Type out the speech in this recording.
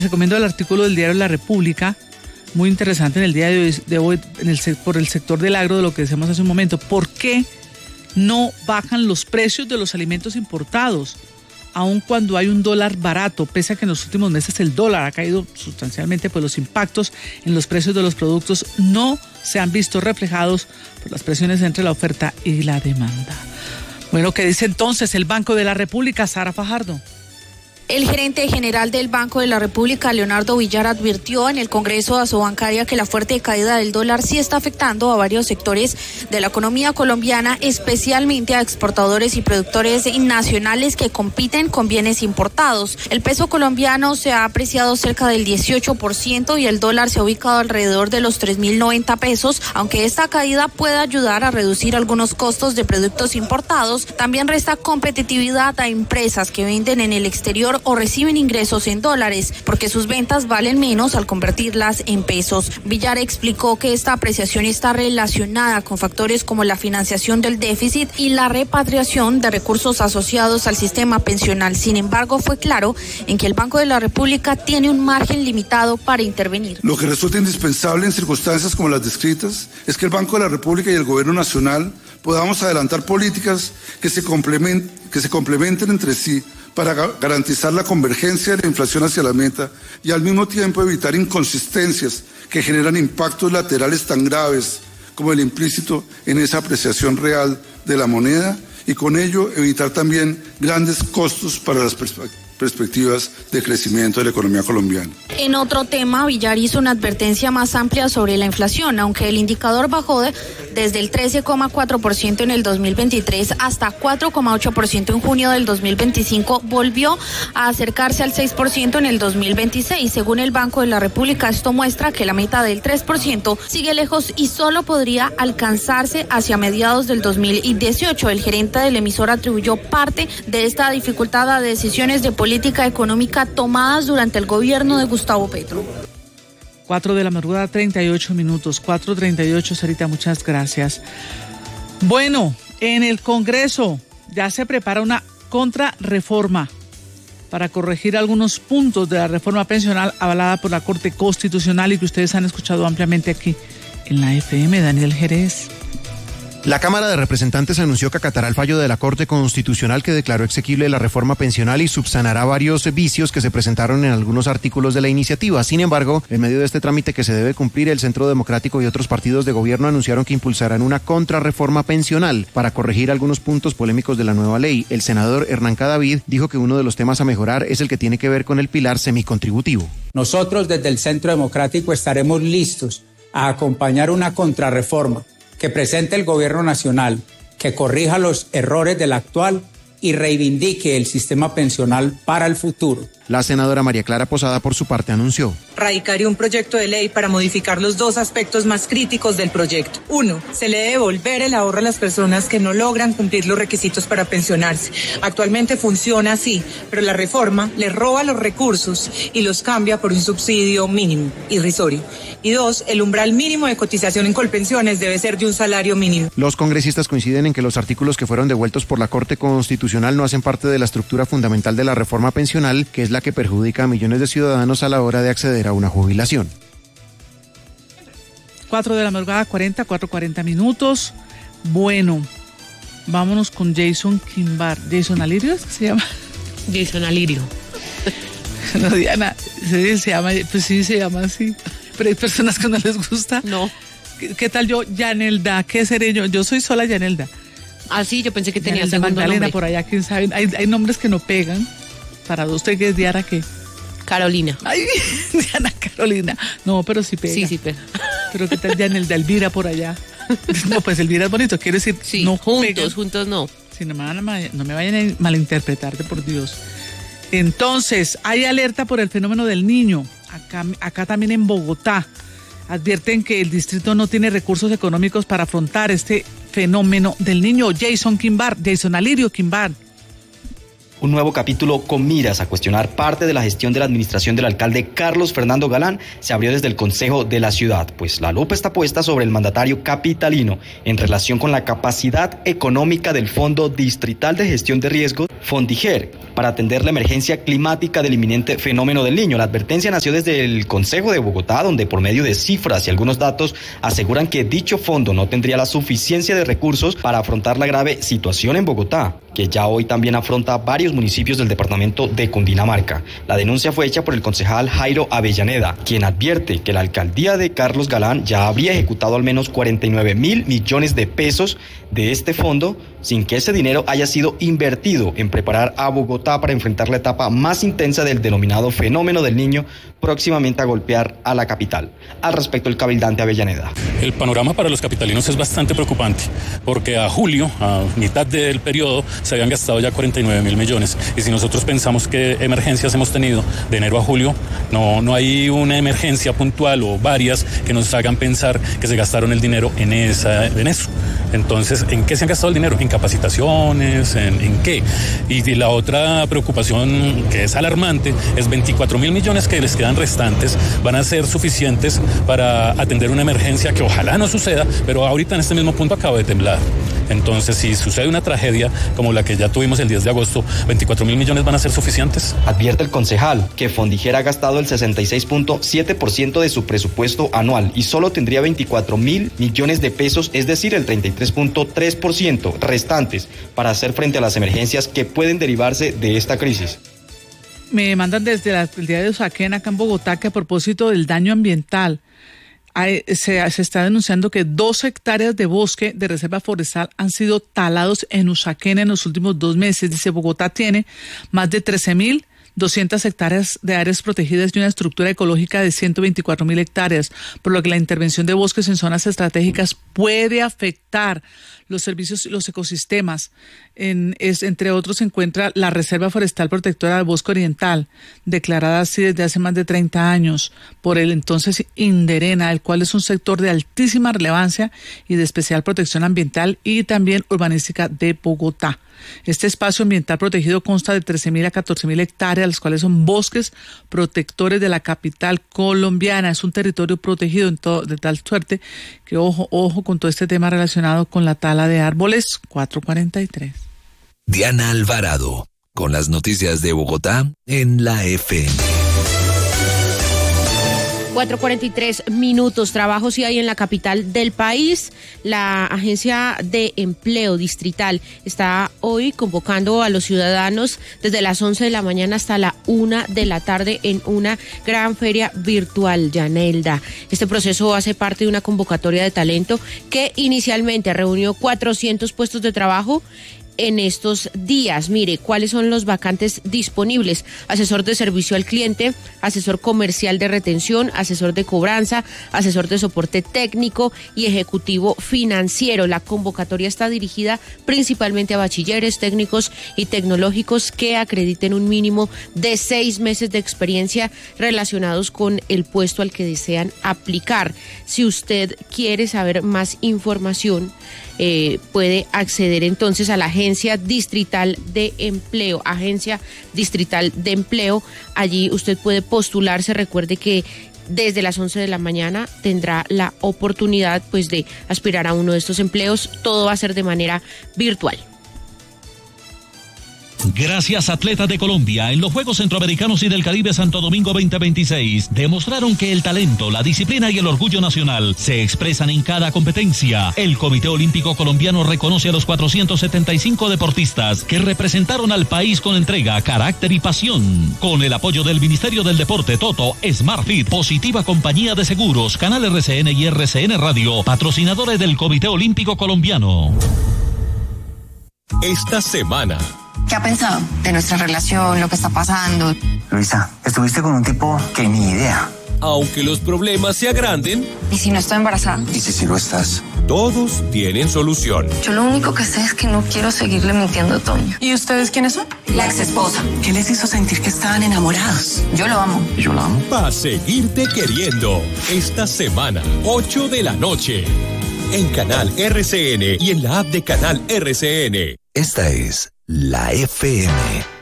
Recomiendo el artículo del diario La República, muy interesante en el día de hoy por el sector del agro, de lo que decíamos hace un momento. ¿Por qué no bajan los precios de los alimentos importados, aun cuando hay un dólar barato? Pese a que en los últimos meses el dólar ha caído sustancialmente, pues los impactos en los precios de los productos no se han visto reflejados por las presiones entre la oferta y la demanda. Bueno, ¿qué dice entonces el Banco de la República, Sara Fajardo? El gerente general del Banco de la República, Leonardo Villar, advirtió en el Congreso de Asobancaria que la fuerte caída del dólar sí está afectando a varios sectores de la economía colombiana, especialmente a exportadores y productores nacionales que compiten con bienes importados. El peso colombiano se ha apreciado cerca del 18% y el dólar se ha ubicado alrededor de los 3.090 pesos. Aunque esta caída puede ayudar a reducir algunos costos de productos importados, también resta competitividad a empresas que venden en el exterior o reciben ingresos en dólares, porque sus ventas valen menos al convertirlas en pesos. Villar explicó que esta apreciación está relacionada con factores como la financiación del déficit y la repatriación de recursos asociados al sistema pensional. Sin embargo, fue claro en que el Banco de la República tiene un margen limitado para intervenir. Lo que resulta indispensable en circunstancias como las descritas es que el Banco de la República y el Gobierno Nacional podamos adelantar políticas que se complementen entre sí para garantizar la convergencia de la inflación hacia la meta y al mismo tiempo evitar inconsistencias que generan impactos laterales tan graves como el implícito en esa apreciación real de la moneda y con ello evitar también grandes costos para las perspectivas de crecimiento de la economía colombiana. En otro tema, Villar hizo una advertencia más amplia sobre la inflación. Aunque el indicador bajó desde el 13,4% en el 2023 hasta 4,8% en junio del 2025, volvió a acercarse al 6% en el 2026. Según el Banco de la República, esto muestra que la meta del 3% sigue lejos y solo podría alcanzarse hacia mediados del 2018. El gerente del emisor atribuyó parte de esta dificultad a decisiones de política económica tomadas durante el gobierno de Gustavo Petro. 4 de la madrugada, 38 minutos, 4:38, Sarita, muchas gracias. Bueno, en el Congreso ya se prepara una contrarreforma para corregir algunos puntos de la reforma pensional avalada por la Corte Constitucional y que ustedes han escuchado ampliamente aquí en la FM. Daniel Jerez. La Cámara de Representantes anunció que acatará el fallo de la Corte Constitucional que declaró exequible la reforma pensional y subsanará varios vicios que se presentaron en algunos artículos de la iniciativa. Sin embargo, en medio de este trámite que se debe cumplir, el Centro Democrático y otros partidos de gobierno anunciaron que impulsarán una contrarreforma pensional para corregir algunos puntos polémicos de la nueva ley. El senador Hernán Cadavid dijo que uno de los temas a mejorar es el que tiene que ver con el pilar semicontributivo. Nosotros desde el Centro Democrático estaremos listos a acompañar una contrarreforma que presente el gobierno nacional, que corrija los errores del actual y reivindique el sistema pensional para el futuro. La senadora María Clara Posada, por su parte, anunció: radicaría un proyecto de ley para modificar los dos aspectos más críticos del proyecto. 1. Se le debe devolver el ahorro a las personas que no logran cumplir los requisitos para pensionarse. Actualmente funciona así, pero la reforma le roba los recursos y los cambia por un subsidio mínimo, irrisorio. Y 2. El umbral mínimo de cotización en Colpensiones debe ser de un salario mínimo. Los congresistas coinciden en que los artículos que fueron devueltos por la Corte Constitucional no hacen parte de la estructura fundamental de la reforma pensional, que es la que perjudica a millones de ciudadanos a la hora de acceder a una jubilación. 4 de la madrugada, 4:40 minutos. Bueno, vámonos con Jason Quimbar. ¿Jason Alirio es que se llama? Jason Alirio. No, Diana, se llama, pues sí se llama así. Pero hay personas que no les gusta. No. ¿Qué tal yo? Yanelda, ¿qué seré yo? Yo soy sola Yanelda. Ah, sí, yo pensé que tenía Yanelda segundo Magdalena, nombre. por allá, quién sabe. Hay nombres que no pegan. Para usted, ¿qué es Diana qué? Carolina. Ay, Diana Carolina. No, pero sí pega. Sí pega. Pero ¿qué tal Yanelda Elvira por allá? No, pues Elvira es bonito, quiere decir Sí, no juntos no. Si no me vayan a malinterpretarte, por Dios. Entonces, hay alerta por el fenómeno del Niño. Acá también en Bogotá. Advierten que el distrito no tiene recursos económicos para afrontar este fenómeno del Niño. Jason Alirio Quimbar. Un nuevo capítulo con miras a cuestionar parte de la gestión de la administración del alcalde Carlos Fernando Galán se abrió desde el Consejo de la Ciudad, pues la lupa está puesta sobre el mandatario capitalino en relación con la capacidad económica del Fondo Distrital de Gestión de Riesgos, Fondiger, para atender la emergencia climática del inminente fenómeno del Niño. La advertencia nació desde el Consejo de Bogotá, donde por medio de cifras y algunos datos aseguran que dicho fondo no tendría la suficiencia de recursos para afrontar la grave situación en Bogotá, que ya hoy también afronta varios municipios del departamento de Cundinamarca. La denuncia fue hecha por el concejal Jairo Avellaneda, quien advierte que la alcaldía de Carlos Galán ya habría ejecutado al menos 49.000 millones de pesos de este fondo sin que ese dinero haya sido invertido en preparar a Bogotá para enfrentar la etapa más intensa del denominado fenómeno del Niño, próximamente a golpear a la capital. Al respecto, el cabildante Avellaneda. El panorama para los capitalinos es bastante preocupante, porque a julio, a mitad del periodo, se habían gastado ya 49.000 millones. Y si nosotros pensamos que emergencias hemos tenido de enero a julio, no hay una emergencia puntual o varias que nos hagan pensar que se gastaron el dinero en eso. Entonces, ¿en qué se han gastado el dinero? ¿En capacitaciones? ¿En qué? Y la otra preocupación que es alarmante es 24.000 millones que les quedan restantes van a ser suficientes para atender una emergencia que ojalá no suceda, pero ahorita en este mismo punto acaba de temblar. Entonces, si sucede una tragedia como la que ya tuvimos el 10 de agosto, 24.000 millones van a ser suficientes. Advierte el concejal que Fondiger ha gastado el 66.7% de su presupuesto anual y solo tendría 24.000 millones de pesos, es decir, el 33.3% restantes para hacer frente a las emergencias que pueden derivarse de esta crisis. Me mandan desde la alcaldía de Usaquén, acá en Bogotá, que a propósito del daño ambiental, se está denunciando que 2 hectáreas de bosque de reserva forestal han sido talados en Usaquén en los últimos 2 meses. Dice, Bogotá tiene más de 13.200 hectáreas de áreas protegidas y una estructura ecológica de 124.000 hectáreas, por lo que la intervención de bosques en zonas estratégicas puede afectar los servicios y los ecosistemas. Entre otros se encuentra la Reserva Forestal Protectora del Bosque Oriental, declarada así desde hace más de 30 años por el entonces Inderena, el cual es un sector de altísima relevancia y de especial protección ambiental y también urbanística de Bogotá. Este espacio ambiental protegido consta de 13.000 a 14.000 hectáreas, las cuales son bosques protectores de la capital colombiana. Es un territorio protegido de tal suerte que ojo con todo este tema relacionado con la tala de árboles. 4:43. Diana Alvarado, con las noticias de Bogotá en la FM. 4:43. Trabajos sí hay en la capital del país. La Agencia de Empleo Distrital está hoy convocando a los ciudadanos desde las 11 de la mañana hasta la 1 de la tarde en una gran feria virtual, Yanelda. Este proceso hace parte de una convocatoria de talento que inicialmente reunió 400 puestos de trabajo en estos días. Mire, ¿cuáles son los vacantes disponibles? Asesor de servicio al cliente, asesor comercial de retención, asesor de cobranza, asesor de soporte técnico y ejecutivo financiero. La convocatoria está dirigida principalmente a bachilleres, técnicos y tecnológicos que acrediten un mínimo de 6 meses de experiencia relacionados con el puesto al que desean aplicar. Si usted quiere saber más información, puede acceder entonces a la Agencia Distrital de Empleo. Allí usted puede postularse. Recuerde que desde las 11 de la mañana tendrá la oportunidad pues de aspirar a uno de estos empleos. Todo va a ser de manera virtual. Gracias, atletas de Colombia, en los Juegos Centroamericanos y del Caribe Santo Domingo 2026, demostraron que el talento, la disciplina y el orgullo nacional se expresan en cada competencia. El Comité Olímpico Colombiano reconoce a los 475 deportistas que representaron al país con entrega, carácter y pasión. Con el apoyo del Ministerio del Deporte, Toto, SmartFit, Positiva Compañía de Seguros, Canal RCN y RCN Radio, patrocinadores del Comité Olímpico Colombiano. Esta semana. ¿Qué ha pensado de nuestra relación, lo que está pasando? Luisa, estuviste con un tipo que ni idea. Aunque los problemas se agranden. ¿Y si no estoy embarazada? ¿Y si lo estás? Todos tienen solución. Yo lo único que sé es que no quiero seguirle mintiendo a Toño. ¿Y ustedes quiénes son? La ex esposa. ¿Qué les hizo sentir que estaban enamorados? Yo lo amo. ¿Y yo la amo? Pa' seguirte queriendo. Esta semana, 8 de la noche. En Canal RCN y en la app de Canal RCN. Esta es la FM.